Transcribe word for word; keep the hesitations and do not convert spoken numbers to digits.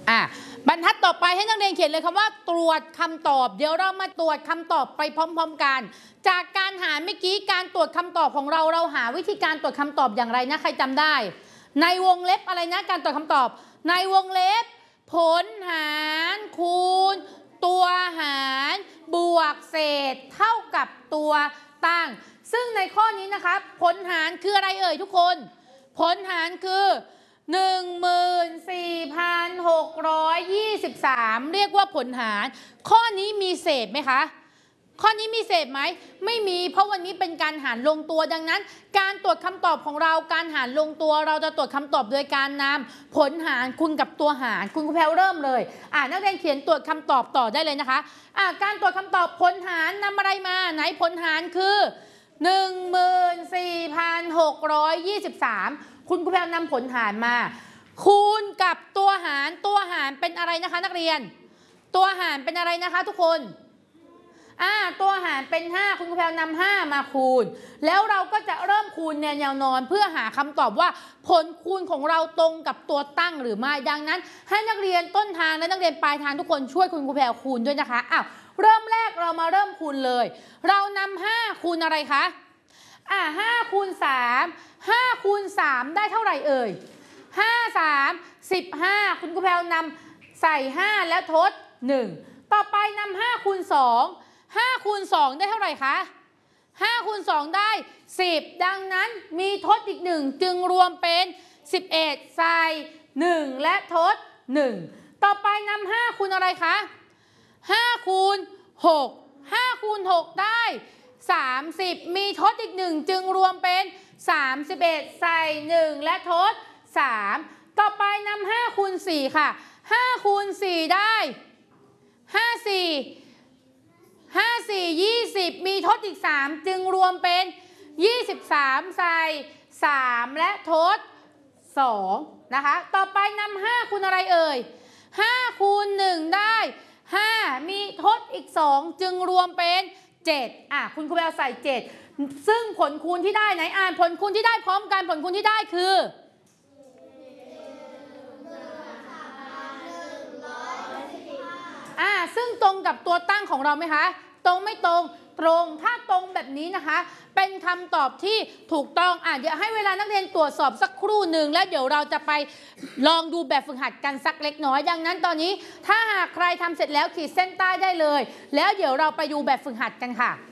อ่ะบรรทัดต่อไปให้นักเรียนเขียนเลยคำว่าตรวจคำตอบเดี๋ยวเรามาตรวจคำตอบไปพร้อมๆกันจากการหาเมื่อกี้การตรวจคำตอบของเราเราหาวิธีการตรวจคำตอบอย่างไรนะใครจำได้ในวงเล็บอะไรนะการตรวจคำตอบในวงเล็บผลหารคูณตัวหารบวกเศษเท่ากับตัวตั้งซึ่งในข้อนี้นะคะผลหารคืออะไรเอ่ยทุกคนผลหารคือ หนึ่งหมื่นสี่พันหกร้อยยี่สิบสาม เรียกว่าผลหารข้อนี้มีเศษไหมคะข้อนี้มีเศษไหมไม่มีเพราะวันนี้เป็นการหารลงตัวดังนั้นการตรวจคำตอบของเราการหารลงตัวเราจะตรวจคำตอบโดยการนำผลหารคูณกับตัวหารคุณครูแพรวเริ่มเลยอ่านักเรียนเขียนตรวจคำตอบต่อได้เลยนะคะอ่าการตรวจคำตอบผลหารนำอะไรมาไหนผลหารคือ หนึ่งหมื่นสี่พันหกร้อยยี่สิบสาม คุณครูแพรวนำผลหารมาคูณกับตัวหารตัวหารเป็นอะไรนะคะนักเรียนตัวหารเป็นอะไรนะคะทุกคนอ่าตัวหารเป็นห้าคุณครูแพรวนำห้ามาคูณแล้วเราก็จะเริ่มคูณแนวแนวนอนเพื่อหาคำตอบว่าผลคูณของเราตรงกับตัวตั้งหรือไม่ดังนั้นให้นักเรียนต้นทางและนักเรียนปลายทางทุกคนช่วยคุณครูแพรคูณด้วยนะคะอ้าวเริ่มแรกเรามาเริ่มคูณเลยเรานำห้าคูณอะไรคะอ่าห้าคูณสามห้าคูณสามได้เท่าไหร่เอ่ยห้า สาม สิบห้าคุณครูแพรวนำใส่ห้าแล้วทดหนึ่งต่อไปนำห้าคูณสองห้าคูณสองได้เท่าไหร่คะห้าคูณสองได้สิบดังนั้นมีทดอีกหนึ่งจึงรวมเป็นสิบเอ็ดใส่หนึ่งและทดหนึ่งต่อไปนำห้าคูณอะไรคะห้าคูณหก ห้าคูณหกได้สามสิบมีทดอีกหนึ่งจึงรวมเป็นสามสิบเอ็ดใส่หนึ่งและทดสามต่อไปนำห้าคูณสี่ค่ะห้าคูณสี่ได้ห้า สี่ ห้า สี่ ยี่สิบมีทดอีกสามจึงรวมเป็นยี่สิบสามใส่สามและทดสองนะคะต่อไปนำห้าคูณอะไรเอ่ยห้าคูณหนึ่งได้ห้ามีทดอีกสองจึงรวมเป็นเจ็ดอ่ะคุณครูแพรใส่เจ็ดซึ่งผลคูณที่ได้ไหนอ่านผลคูณที่ได้พร้อมกันผลคูณที่ได้คืออ่าซึ่งตรงกับตัวตั้งของเราไหมคะตรงไม่ตรงตรงถ้าตรงแบบนี้นะคะเป็นคำตอบที่ถูกต้องอ่ะเดี๋ยวให้เวลานักเรียนตรวจสอบสักครู่หนึ่งแล้วเดี๋ยวเราจะไปลองดูแบบฝึกหัดกันสักเล็กน้อยดังนั้นตอนนี้ถ้าหากใครทำเสร็จแล้วขีดเส้นใต้ได้เลยแล้วเดี๋ยวเราไปดูแบบฝึกหัดกันค่ะ